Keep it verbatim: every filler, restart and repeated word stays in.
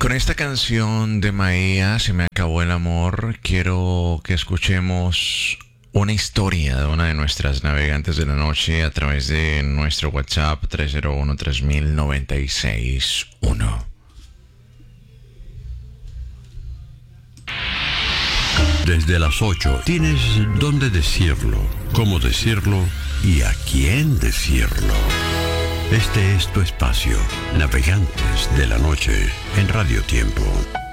Con esta canción de Maía, Se me acabó el amor, quiero que escuchemos una historia de una de nuestras navegantes de la noche a través de nuestro WhatsApp tres cero uno tres mil noventa y seis uno. Desde las ocho tienes dónde decirlo, cómo decirlo y a quién decirlo. Este es tu espacio, Navegantes de la Noche, en Radio Tiempo.